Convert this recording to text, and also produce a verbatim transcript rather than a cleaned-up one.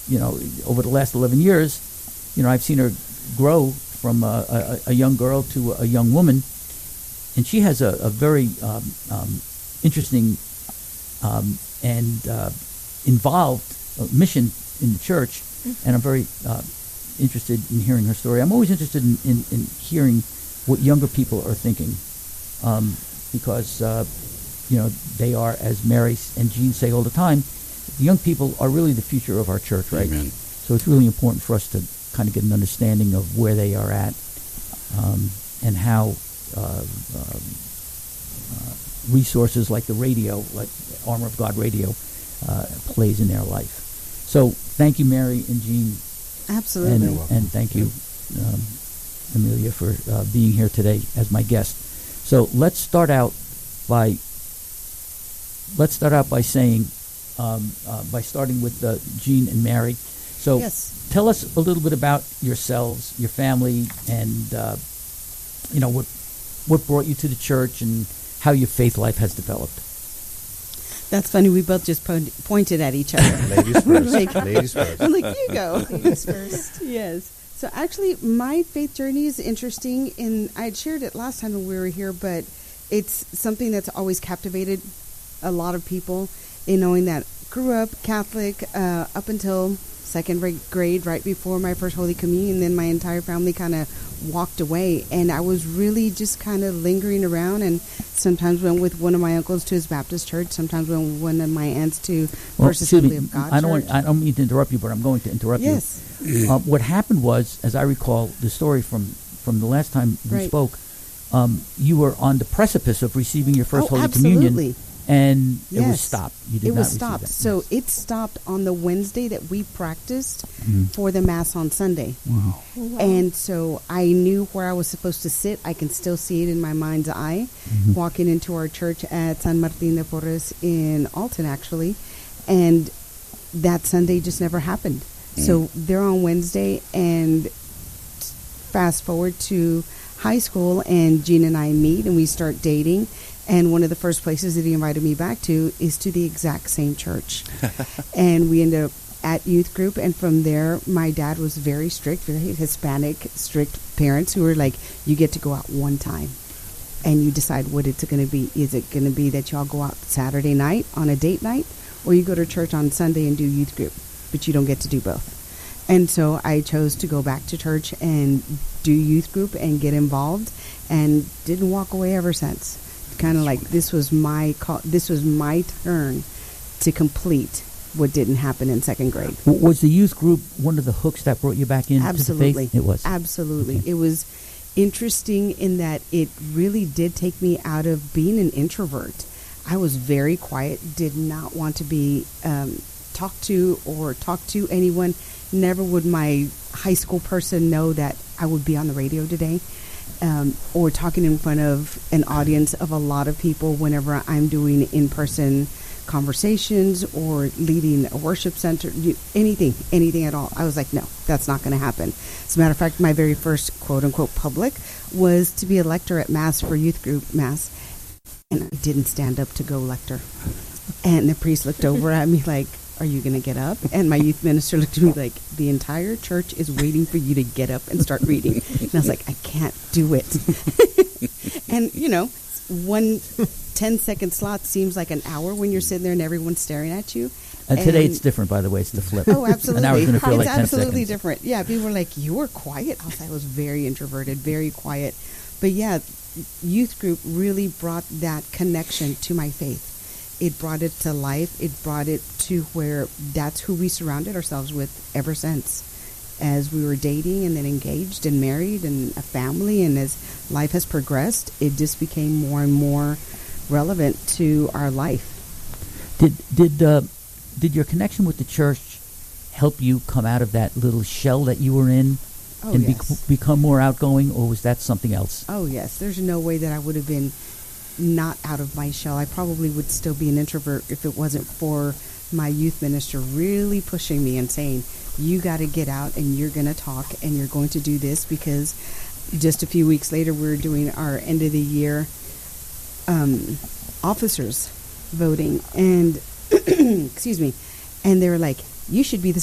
you know, over the last eleven years, you know, I've seen her grow from a, a, a young girl to a young woman, and she has a, a very um, um, interesting um, and uh, involved uh, mission in the church, mm-hmm. and I'm very uh, interested in hearing her story. I'm always interested in, in, in hearing what younger people are thinking, um, because, uh, you know, they are, as Mary and Jean say all the time, the young people are really the future of our church, right? Amen. So it's really important for us to kind of get an understanding of where they are at, um, and how uh, uh, uh, resources like the radio, like Armor of God Radio, uh, plays in their life. So thank you, Mary and Jean. Absolutely. And, and thank you, um, Amelia, for uh, being here today as my guest. So let's start out by let's start out by saying um, uh, by starting with uh, Jean and Mary. So yes. Tell us a little bit about yourselves, your family, and uh, you know what what brought you to the church and how your faith life has developed. That's funny. We both just po- pointed at each other. Ladies first. like, Ladies first. I'm like, you go. Ladies first. Yes. So actually, my faith journey is interesting, and I had shared it last time when we were here, but it's something that's always captivated a lot of people in knowing that grew up Catholic uh, up until second grade, right before my first Holy Communion, and then my entire family kind of walked away, and I was really just kind of lingering around, and sometimes went with one of my uncles to his Baptist church, sometimes went with one of my aunts to well, First Assembly of God I don't church. Want, I don't mean to interrupt you, but I'm going to interrupt yes. you. Uh, what happened was, as I recall the story from, from the last time we right. spoke, um, you were on the precipice of receiving your first oh, Holy absolutely. Communion. And yes. it was stopped. You did it not was receive stopped. that. So yes. it stopped on the Wednesday that we practiced mm. for the Mass on Sunday. Wow. Wow. And so I knew where I was supposed to sit. I can still see it in my mind's eye, mm-hmm. walking into our church at San Martin de Porres in Alton, actually. And that Sunday just never happened. Mm. So they're on Wednesday, and fast forward to high school, and Jean and I meet, and we start dating. And one of the first places that he invited me back to is to the exact same church. And we ended up at youth group, and from there, my dad was very strict, very Hispanic, strict parents who were like, you get to go out one time, and you decide what it's going to be. Is it going to be that y'all go out Saturday night on a date night, or you go to church on Sunday and do youth group, but you don't get to do both? And so I chose to go back to church and do youth group and get involved, and didn't walk away ever since. Kind of like this was my call, this was my turn to complete what didn't happen in second grade. W- was the youth group one of the hooks that brought you back in? Absolutely, to the faith? It was absolutely. Okay. It was interesting in that it really did take me out of being an introvert. I was very quiet, did not want to be um, talked to or talk to anyone. Never would my high school person know that I would be on the radio today. Um, or talking in front of an audience of a lot of people whenever I'm doing in-person conversations or leading a worship center, anything, anything at all. I was like, no, that's not going to happen. As a matter of fact, my very first quote-unquote public was to be a lector at Mass for youth group Mass, and I didn't stand up to go lector. And the priest looked over at me like, are you going to get up? And my youth minister looked at me like, the entire church is waiting for you to get up and start reading. And I was like, I can't do it. And, you know, one ten-second slot seems like an hour when you're sitting there and everyone's staring at you. And, and today it's different, by the way. It's the flip. Oh, absolutely. An hour's going to feel it's like absolutely ten seconds. different. Yeah, people were like, you were quiet. I was, I was very introverted, very quiet. But, yeah, youth group really brought that connection to my faith. It brought it to life. It brought it to where that's who we surrounded ourselves with ever since. As we were dating and then engaged and married and a family, and as life has progressed, it just became more and more relevant to our life. Did did uh, did your connection with the church help you come out of that little shell that you were in Oh, and yes. be- become more outgoing, or was that something else? Oh, yes. There's no way that I would have been not out of my shell. I probably would still be an introvert if it wasn't for my youth minister really pushing me and saying, you got to get out and you're going to talk and you're going to do this, because just a few weeks later we were doing our end of the year um, officers voting, and excuse me, and they were like, you should be the